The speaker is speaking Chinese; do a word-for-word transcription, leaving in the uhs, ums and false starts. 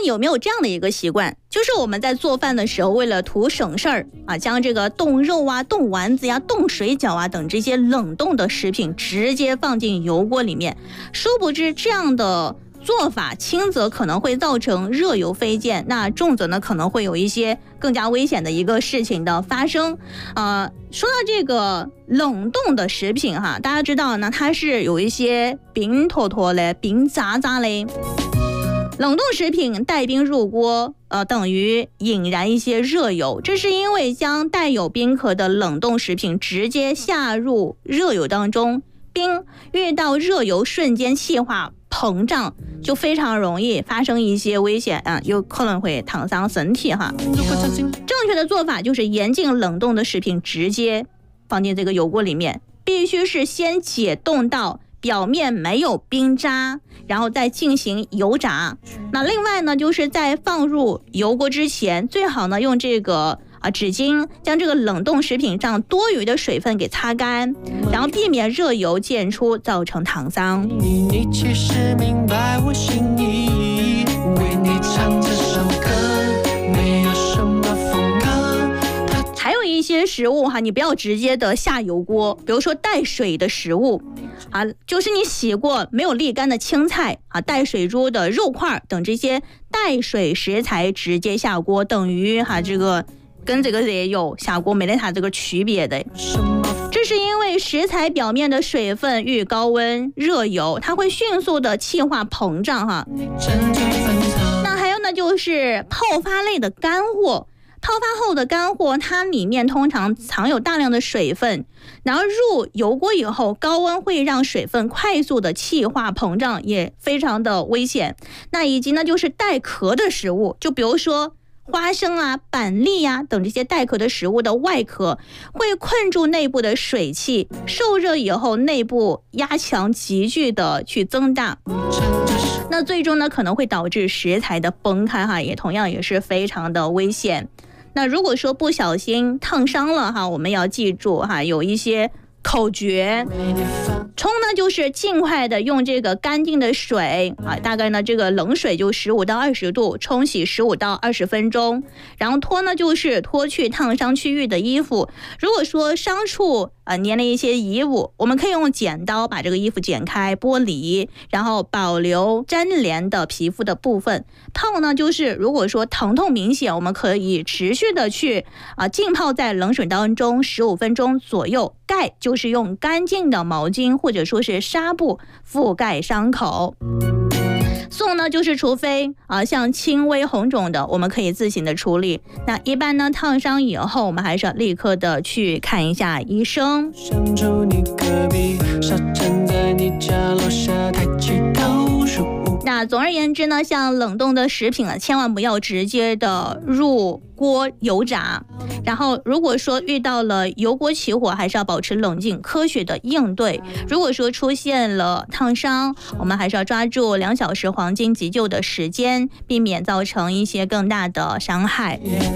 你有没有这样的一个习惯，就是我们在做饭的时候，为了图省事儿啊，将这个冻肉啊、冻丸子呀、冻水饺啊等这些冷冻的食品直接放进油锅里面，殊不知这样的做法轻则可能会造成热油飞溅，那重则呢可能会有一些更加危险的一个事情的发生。呃，说到这个冷冻的食品哈，大家知道呢，它是有一些冰坨坨嘞、冰渣渣嘞。冷冻食品带冰入锅，呃，等于引燃一些热油，这是因为将带有冰壳的冷冻食品直接下入热油当中，冰遇到热油瞬间气化膨胀，就非常容易发生一些危险啊，有可能会烫伤身体哈。正确的做法就是严禁冷冻的食品直接放进这个油锅里面，必须是先解冻到表面没有冰渣，然后再进行油炸。那另外呢，就是在放入油锅之前，最好呢用这个啊纸巾将这个冷冻食品上多余的水分给擦干，然后避免热油溅出造成烫伤。你你其实明白我心意，为你唱这首歌，没有什么风格。还有一些食物哈，你不要直接的下油锅，比如说带水的食物啊，就是你洗过没有沥干的青菜啊、带水珠的肉块等这些带水食材直接下锅，等于哈这个跟这个也有下锅没得它这个区别的。这是因为食材表面的水分遇高温热油，它会迅速的气化膨胀哈。那还有呢，就是泡发类的干货。泡发后的干货，它里面通常藏有大量的水分，然后入油锅以后，高温会让水分快速的气化膨胀，也非常的危险。那以及呢，就是带壳的食物，就比如说花生啊、板栗啊等这些带壳的食物的外壳会困住内部的水汽，受热以后内部压强急剧的去增大，那最终呢可能会导致食材的崩开哈，也同样也是非常的危险。那如果说不小心烫伤了哈，我们要记住哈，有一些口诀。冲呢就是尽快的用这个干净的水啊，大概呢这个冷水就十五到二十度冲洗十五到二十分钟，然后脱呢就是脱去烫伤区域的衣服。如果说伤处啊、呃、粘了一些衣物，我们可以用剪刀把这个衣服剪开剥离，然后保留粘连的皮肤的部分。泡呢就是如果说疼痛明显，我们可以持续的去啊、呃、浸泡在冷水当中十五分钟左右。盖就是用干净的毛巾或者说是纱布覆盖伤口。送呢就是除非啊、呃、像轻微红肿的，我们可以自行的处理。那一般呢烫伤以后，我们还是要立刻的去看一下医生。想住你隔壁，傻站在你家楼下抬起头数。那总而言之呢，像冷冻的食品啊，千万不要直接的入锅油炸。然后如果说遇到了油锅起火，还是要保持冷静，科学的应对。如果说出现了烫伤，我们还是要抓住两小时黄金急救的时间，避免造成一些更大的伤害。